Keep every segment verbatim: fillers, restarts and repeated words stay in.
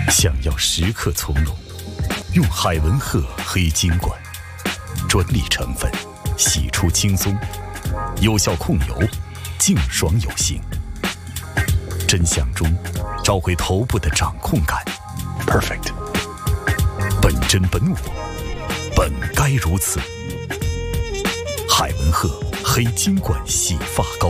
想要时刻从容，用海文赫黑金罐，专利成分，洗出轻松，有效控油，净爽有型。真相中找回头部的掌控感 ，perfect。本真本我，本该如此。海文赫黑金罐洗发膏。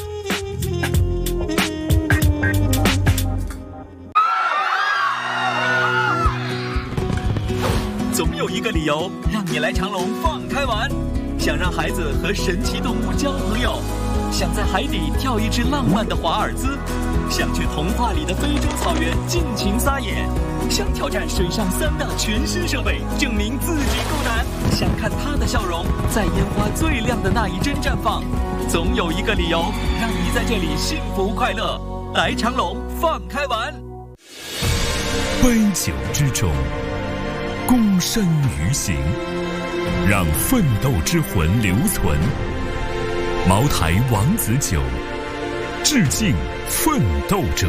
总有一个理由让你来长隆放开玩，想让孩子和神奇动物交朋友，想在海底跳一支浪漫的华尔兹，想去童话里的非洲草原尽情撒野，想挑战水上三大全新设备，证明自己够胆，想看他的笑容在烟花最亮的那一帧绽放。总有一个理由让你在这里幸福快乐，来长隆放开玩。 杯酒之中，躬身于行，让奋斗之魂留存。茅台王子酒，致敬奋斗者。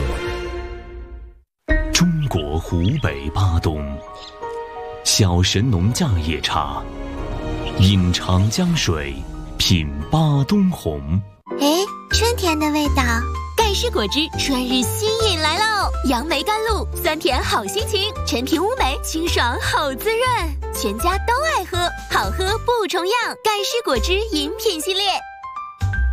中国湖北巴东，小神农架野茶，饮长江水，品巴东红。 哎，春天的味道，盖世果汁春日新饮来喽！杨梅甘露，酸甜好心情，陈皮乌梅，清爽好滋润，全家都爱喝，好喝不重样。盖世果汁饮品系列。